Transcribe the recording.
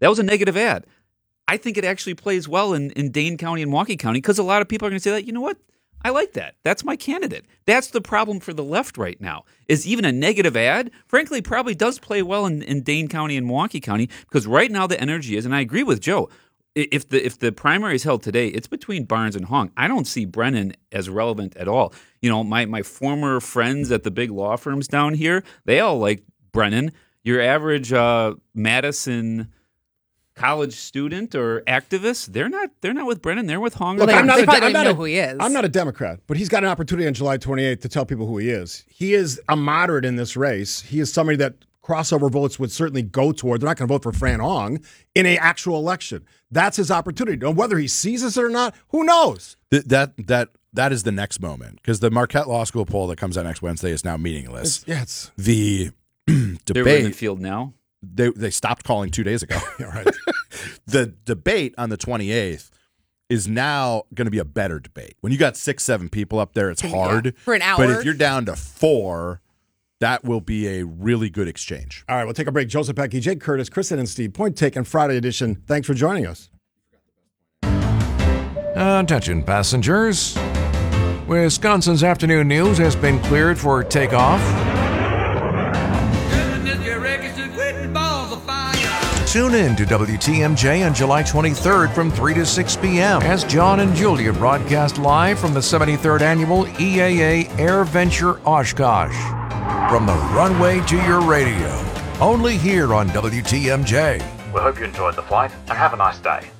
That was a negative ad. I think it actually plays well in Dane County and Milwaukee County because a lot of people are going to say that, you know what? I like that. That's my candidate. That's the problem for the left right now, is even a negative ad, frankly, probably does play well in Dane County and Milwaukee County because right now the energy is, and I agree with Joe, if the primary is held today, it's between Barnes and Hong. I don't see Brennan as relevant at all. My former friends at the big law firms down here, they all like Brennan. Your average Madison college student or activist, they're not with Brennan. They're with Hong. Look, they I'm not probably don't even know who he is. I'm not a Democrat, but he's got an opportunity on July 28th to tell people who he is. He is a moderate in this race. He is somebody that crossover votes would certainly go toward. They're not going to vote for Fran Hong in an actual election. That's his opportunity. Now, whether he seizes it or not, who knows? That is the next moment, because the Marquette Law School poll that comes out next Wednesday is now meaningless. It's the They're in the debate. field now. They stopped calling 2 days ago. right. The debate on the 28th is now going to be a better debate. When you got 6-7 people up there, it's hard. For an hour. But if you're down to 4, that will be a really good exchange. All right, we'll take a break. Joseph Becky, Jake Curtis, Kristen, and Steve. Point Taken Friday edition. Thanks for joining us. Attention passengers. Wisconsin's afternoon news has been cleared for takeoff. Tune in to WTMJ on July 23rd from 3 to 6 p.m. as John and Julia broadcast live from the 73rd Annual EAA Air Venture Oshkosh. From the runway to your radio, only here on WTMJ. We hope you enjoyed the flight and have a nice day.